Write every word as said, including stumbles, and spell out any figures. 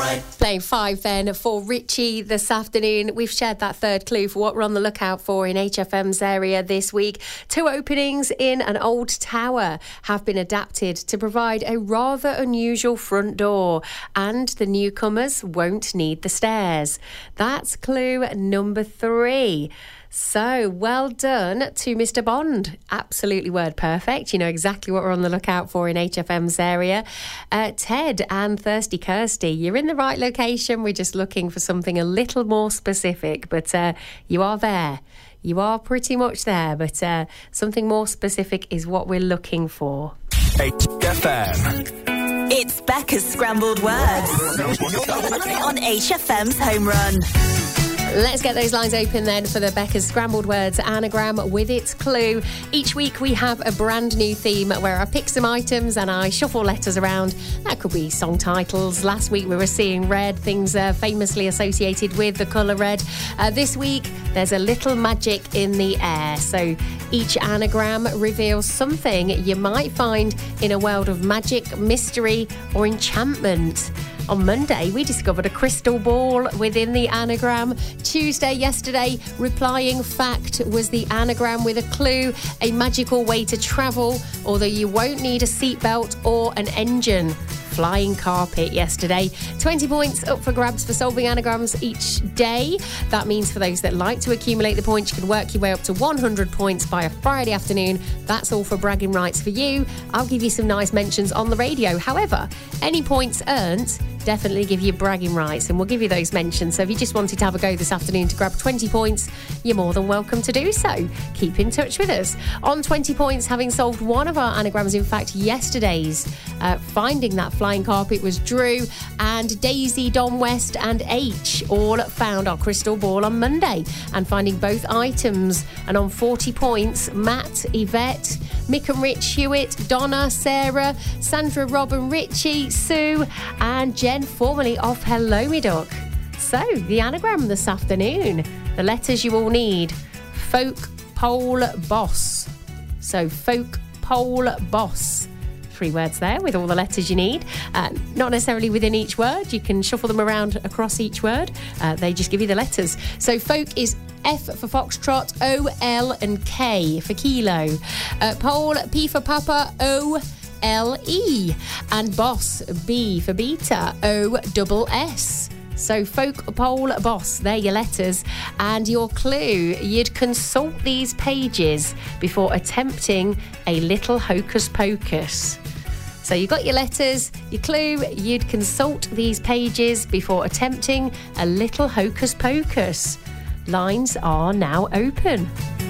Nine. Playing five then for Richie this afternoon. We've shared that third clue for what we're on the lookout for in H F M's area this week. Two openings in an old tower have been adapted to provide a rather unusual front door, and the newcomers won't need the stairs. That's clue number three. So, well done to Mister Bond. Absolutely word perfect. You know exactly what we're on the lookout for in H F M's area. Uh, Ted and Thirsty Kirsty, you're in the right location. We're just looking for something a little more specific, but uh, you are there. You are pretty much there, but uh, something more specific is what we're looking for. H F M. It's Becca's Scrambled Words on H F M's Home Run. Let's get those lines open then for the Becca's Scrambled Words anagram with its clue. Each week we have a brand new theme where I pick some items and I shuffle letters around. That could be song titles. Last week we were seeing red, things uh, famously associated with the colour red. Uh, this week there's a little magic in the air. So each anagram reveals something you might find in a world of magic, mystery or enchantment. On Monday, we discovered a crystal ball within the anagram. Tuesday, yesterday, replying fact was the anagram with a clue, a magical way to travel, although you won't need a seatbelt or an engine. Flying carpet yesterday. twenty points up for grabs for solving anagrams each day. That means for those that like to accumulate the points, you can work your way up to one hundred points by a Friday afternoon. That's all for bragging rights for you. I'll give you some nice mentions on the radio. However, any points earned definitely give you bragging rights, and we'll give you those mentions. So if you just wanted to have a go this afternoon to grab twenty points, you're more than welcome to do so. Keep in touch with us. On twenty points, having solved one of our anagrams, in fact, yesterday's, uh, finding that flying carpet was Drew, and Daisy, Don West and H all found our crystal ball on Monday and finding both items. And on forty points, Matt, Yvette, Mick and Rich Hewitt, Donna, Sarah, Sandra, Rob and Richie, Sue and Jen, formerly of Hello Me Duck. So, the anagram this afternoon, the letters you all need: folk, pole, boss. So, folk, pole, boss. Three words there with all the letters you need. Uh, not necessarily within each word. You can shuffle them around across each word. Uh, they just give you the letters. So, folk is F for Foxtrot, O, L and K for kilo. Uh, pole, P for Papa, O, L, E. And boss, B for beta, O, double S. So folk, pole, boss, they're your letters. And your clue, you'd consult these pages before attempting a little hocus pocus. So you got your letters, your clue, you'd consult these pages before attempting a little hocus pocus. Lines are now open.